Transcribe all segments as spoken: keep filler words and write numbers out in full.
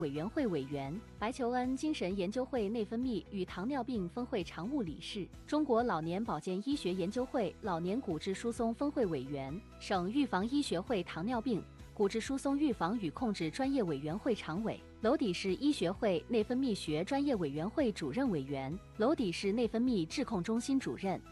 委员会委员，白求恩精神研究会内分泌与糖尿病分会常务理事，中国老年保健医学研究会老年骨质疏松分会委员，省预防医学会糖尿病、骨质疏松预防与控制专业委员会常委，娄底市医学会内分泌学专业委员会主任委员，娄底市内分泌治控中心主任。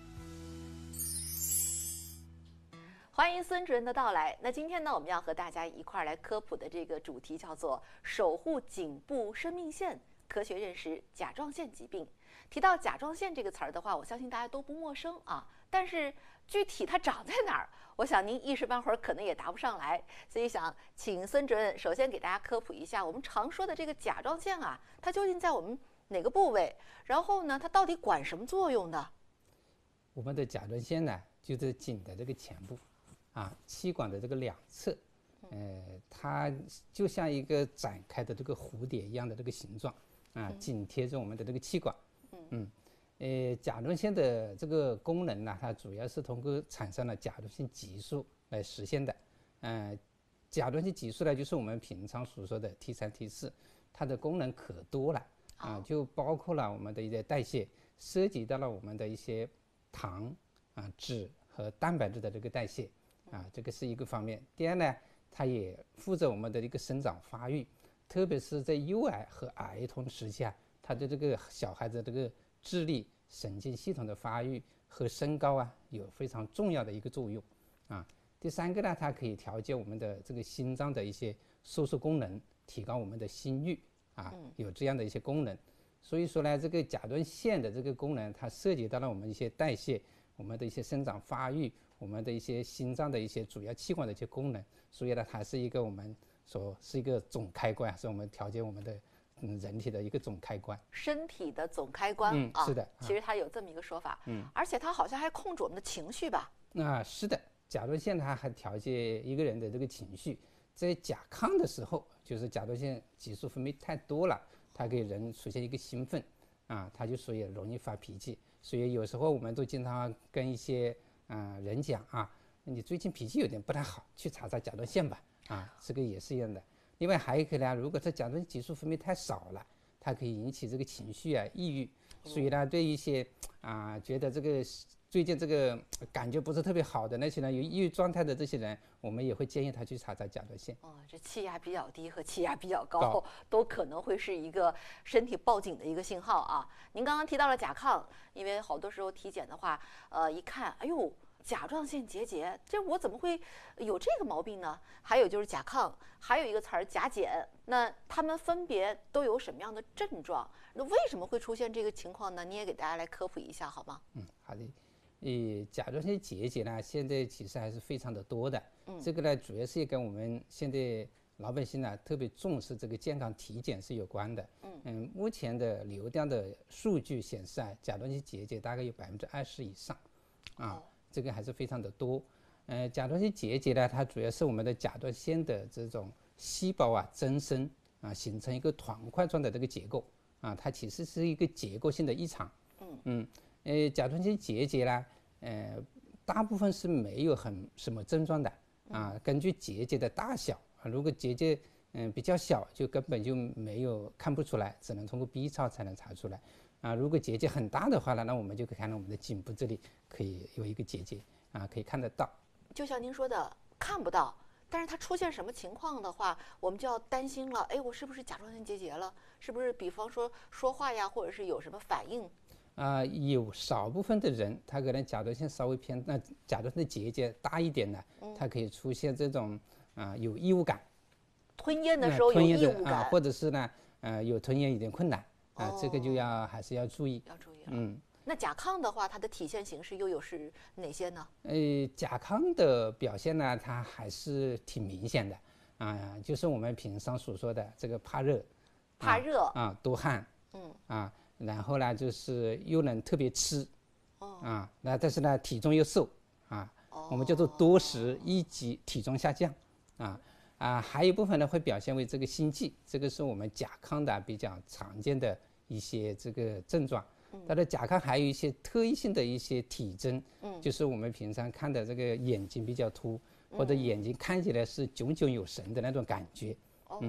欢迎孙主任的到来。那今天呢，我们要和大家一块儿来科普的这个主题叫做“守护颈部生命线，科学认识甲状腺疾病”。提到甲状腺这个词儿的话，我相信大家都不陌生啊。但是具体它长在哪儿，我想您一时半会儿可能也答不上来。所以想请孙主任首先给大家科普一下，我们常说的这个甲状腺啊，它究竟在我们哪个部位？然后呢，它到底管什么作用的？ 我们的甲状腺呢，就在颈的这个前部。啊，气管的这个两侧，呃，它就像一个展开的这个蝴蝶一样的这个形状，啊，紧贴着我们的这个气管。嗯，呃，甲状腺的这个功能呢，它主要是通过产生了甲状腺激素来实现的。嗯、呃，甲状腺激素呢，就是我们平常所说的 T 三 T 四，它的功能可多了啊，就包括了我们的一些代谢，涉及到了我们的一些糖啊、脂和蛋白质的这个代谢。啊，这个是一个方面。第二呢，它也负责我们的一个生长发育，特别是在幼儿和儿童时期啊，它对这个小孩子这个智力、神经系统的发育和身高啊，有非常重要的一个作用。啊，第三个呢，它可以调节我们的这个心脏的一些收缩功能，提高我们的心率啊，有这样的一些功能。所以说呢，这个甲状腺的这个功能，它涉及到了我们一些代谢、我们的一些生长发育。我们的一些心脏的一些主要器官的一些功能，所以呢，它是一个我们说是一个总开关，是我们调节我们的嗯人体的一个总开关， 身体的总开关。 嗯， 啊， 是的。 其实它有这么一个说法。嗯，而且它好像还控制我们的情绪吧？ 啊，是的，甲状腺它还调节一个人的这个情绪，在甲亢的时候，就是甲状腺激素分泌太多了，它给人出现一个兴奋啊，它就所以容易发脾气。所以有时候我们都经常跟一些啊、呃，人讲啊，你最近脾气有点不太好，去查查甲状腺吧。啊，这个也是一样的。另外还有一个呢，如果这甲状腺激素分泌太少了，它可以引起这个情绪啊、抑郁。所以呢，对一些啊、呃、觉得这个最近这个感觉不是特别好的那些呢，有抑郁状态的这些人，我们也会建议他去查查甲状腺。 哦，这气压比较低和气压比较高，高都可能会是一个身体报警的一个信号啊。您刚刚提到了甲亢，因为好多时候体检的话，呃，一看，哎呦，甲状腺结节，这我怎么会有这个毛病呢？还有就是甲亢，还有一个词儿甲减，那他们分别都有什么样的症状？那为什么会出现这个情况呢？你也给大家来科普一下好吗？ 嗯，好的。呃，甲状腺结节呢，现在其实还是非常的多的。嗯，这个呢，主要是跟我们现在老百姓呢特别重视这个健康体检是有关的。嗯嗯，目前的流调的数据显示啊，甲状腺结节大概有百分之二十以上，啊。哦，这个还是非常的多。呃，甲状腺结节呢，它主要是我们的甲状腺的这种细胞啊增生啊，形成一个团块状的这个结构啊，它其实是一个结构性的异常。嗯嗯，呃，甲状腺结节呢，呃，大部分是没有很什么症状的啊。根据结节的大小啊，如果结节嗯、呃、比较小，就根本就没有看不出来，只能通过 B 超才能查出来。啊，如果结节很大的话呢，那我们就可以看到我们的颈部这里可以有一个结节啊，可以看得到。 就像您说的，看不到，但是它出现什么情况的话，我们就要担心了。哎，我是不是甲状腺结节了？是不是比方说说话呀，或者是有什么反应？ 啊、呃，有少部分的人，他可能甲状腺稍微偏，那甲状腺的结节大一点呢，嗯、它可以出现这种啊、呃、有异物感， 吞咽的时候有异物感， 啊、或者是呢呃有吞咽有点困难。啊， 哦、 这个就要还是要注意， 要注意了。 嗯， 那甲亢的话，它的体现形式又有是哪些呢？ 呃，甲亢的表现呢，它还是挺明显的啊，就是我们平常所说的这个怕热， 怕热啊, 啊，多汗，嗯啊，然后呢就是又能特别吃，哦啊，那但是呢体重又瘦啊，哦、我们叫做多食易激体重下降啊。啊，还有一部分呢会表现为这个心悸，这个是我们甲亢的比较常见的一些这个症状。它的甲亢还有一些特异性的一些体征，嗯，就是我们平常看的这个眼睛比较凸，或者眼睛看起来是炯炯有神的那种感觉，嗯，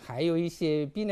还有一些病人。